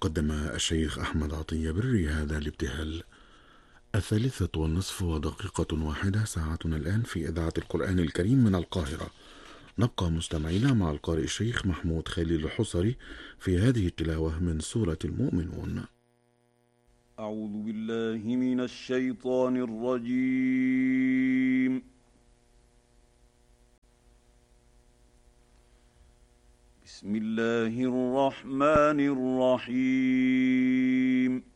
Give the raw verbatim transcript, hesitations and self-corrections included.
قدم الشيخ أحمد عطية بري هذا الابتهال. الثالثة والنصف ودقيقة واحدة، ساعتنا الآن في إذاعة القرآن الكريم من القاهرة. نبقى مستمعين مع القارئ الشيخ محمود خليل الحصري في هذه التلاوة من سورة المؤمنون. أعوذ بالله من الشيطان الرجيم. بسم الله الرحمن الرحيم.